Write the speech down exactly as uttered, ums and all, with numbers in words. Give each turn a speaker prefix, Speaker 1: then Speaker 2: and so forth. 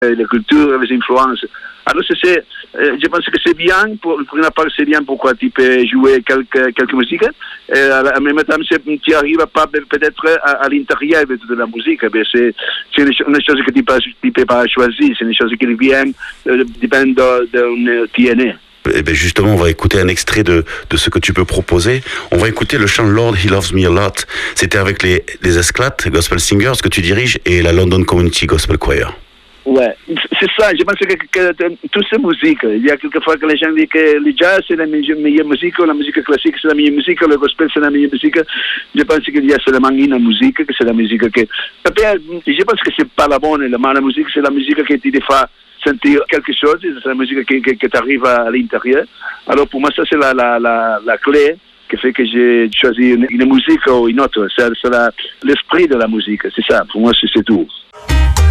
Speaker 1: la culture, les influences. Alors, c'est, euh, je pense que c'est bien, pour, pour une part, c'est bien pourquoi tu peux jouer quelques, quelques musiques. Et en même temps, tu n'arrives pas peut-être à, à l'intérieur de, de la musique. Mais c'est, c'est une, une chose que tu ne peux pas choisir. C'est une chose qui vient, euh, dépend de, de qui est né.
Speaker 2: Eh bien justement, on va écouter un extrait de, de ce que tu peux proposer. On va écouter le chant Lord, He Loves Me a Lot. C'était avec les, les Esclates Gospel Singers que tu diriges et la London Community Gospel Choir.
Speaker 1: Ouais, c'est ça. Je pense que, que, que toutes ces musiques, il y a quelquefois que les gens disent que le jazz c'est la meilleure musique, la musique classique c'est la meilleure musique, le gospel c'est la meilleure musique. Je pense qu'il y a seulement une musique, que c'est la musique que... Je pense que c'est pas la bonne, mais la musique c'est la musique qui te fait sentir quelque chose, c'est la musique qui, qui, qui t'arrive à, à l'intérieur. Alors pour moi ça c'est la, la, la, la clé qui fait que j'ai choisi une, une musique ou une autre. C'est, c'est la, l'esprit de la musique, c'est ça. Pour moi c'est, c'est tout.